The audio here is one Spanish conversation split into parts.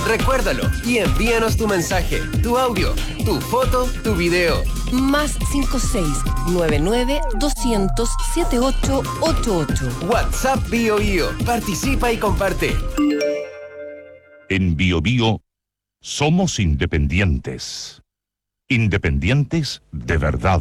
Recuérdalo y envíanos tu mensaje, tu audio, tu foto, tu video. Más 56-99-200-7888. WhatsApp BioBio. Participa y comparte. En BioBio somos independientes. Independientes de verdad.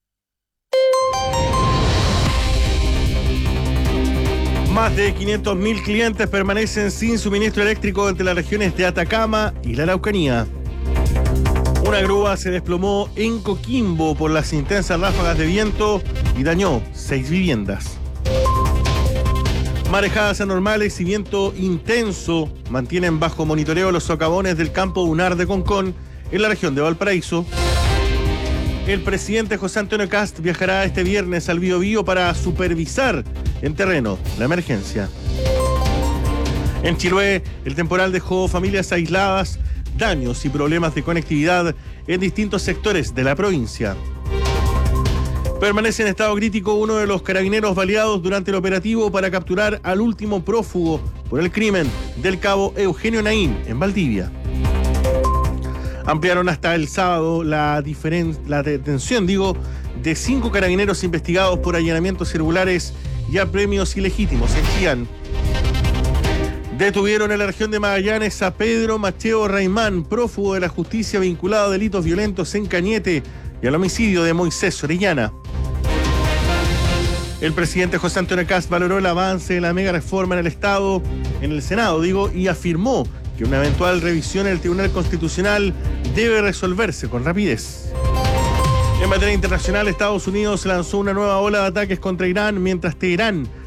Más de 500.000 clientes permanecen sin suministro eléctrico entre las regiones de Atacama y la Araucanía. Una grúa se desplomó en Coquimbo por las intensas ráfagas de viento y dañó 6 viviendas. Marejadas anormales y viento intenso mantienen bajo monitoreo los socavones del campo Unar de Concón en la región de Valparaíso. El presidente José Antonio Kast viajará este viernes al Biobío para supervisar en terreno la emergencia. En Chiloé, el temporal dejó familias aisladas, daños y problemas de conectividad en distintos sectores de la provincia. Permanece en estado crítico uno de los carabineros baleados durante el operativo para capturar al último prófugo por el crimen del cabo Eugenio Naín en Valdivia. Ampliaron hasta el sábado la detención, de 5 carabineros investigados por allanamientos irregulares y apremios ilegítimos en Chillán. Detuvieron en la región de Magallanes a Pedro Macheo Raimán, prófugo de la justicia vinculado a delitos violentos en Cañete y al homicidio de Moisés Orellana. El presidente José Antonio Kast valoró el avance de la mega reforma en el Senado, y afirmó que una eventual revisión en el Tribunal Constitucional debe resolverse con rapidez. En materia internacional, Estados Unidos lanzó una nueva ola de ataques contra Irán, mientras Teherán